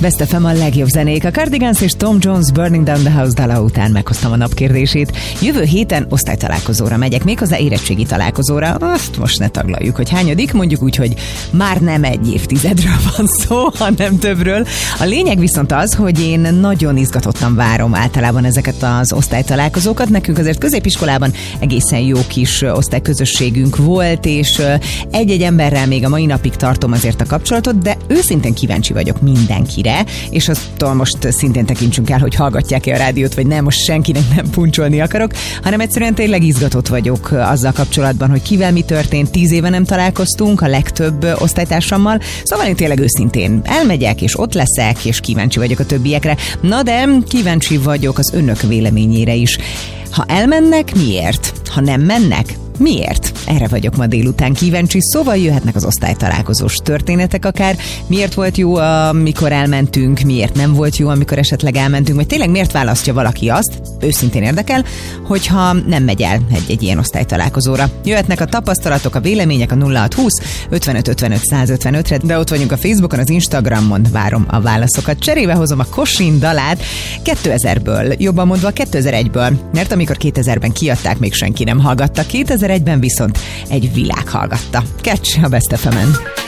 Best FM a legjobb zenék. A Cardigans és Tom Jones Burning Down the House dala után meghoztam a napkérdését. Jövő héten osztálytalálkozóra megyek, méghozzá érettségi találkozóra. Azt most ne taglaljuk, hogy hányadik, mondjuk úgy, hogy már nem egy évtizedről van szó, hanem többről. A lényeg viszont az, hogy én nagyon izgatottan várom általában ezeket az osztálytalálkozókat. Nekünk azért középiskolában egészen jó kis osztályközösségünk volt, és egy-egy emberrel még a mai napig tartom azért a kapcsolatot, de őszintén kíváncsi vagyok mindenkire, és attól most szintén tekintsünk el, hogy hallgatják-e a rádiót, vagy nem, most senkinek nem puncsolni akarok, hanem egyszerűen tényleg izgatott vagyok azzal kapcsolatban, hogy kivel mi történt. 10 éve nem találkoztunk a legtöbb osztálytársammal, szóval én tényleg őszintén elmegyek, és ott leszek, és kíváncsi vagyok a többiekre. Na de kíváncsi vagyok az önök véleményére is. Ha elmennek, miért? Ha nem mennek, miért? Erre vagyok ma délután kíváncsi, szóval jöhetnek az osztálytalálkozós történetek akár. Miért volt jó, amikor elmentünk, miért nem volt jó, amikor esetleg elmentünk, vagy tényleg miért választja valaki azt, őszintén érdekel, hogyha nem megy el egy ilyen osztálytalálkozóra. Jöhetnek a tapasztalatok, a vélemények a 0620 55 55 155-re, de ott vagyunk a Facebookon, az Instagramon, várom a válaszokat. Cserébe hozom a Kosin dalát 2000-ből, jobban mondva 2001-ből, mert amikor 2000-ben kiadták, még senki nem hallgatta, 2001-ben viszont egy világ hallgatta. Catch a Best FM-en.